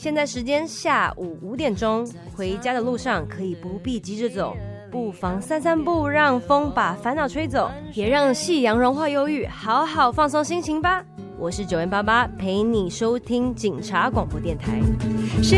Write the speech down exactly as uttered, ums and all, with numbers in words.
现在时间下午五点钟，回家的路上可以不必急着走，不妨散散步，让风把烦恼吹走，也让夕阳融化忧郁，好好放松心情吧。我是九元八八，陪你收听警察广播电台。